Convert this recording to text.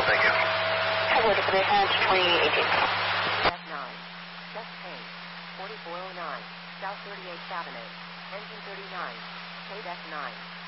thank you. Hello, Destination 2018. F9. Chest pain. 4409. South 38th Avenue. Engine 39. Code F9.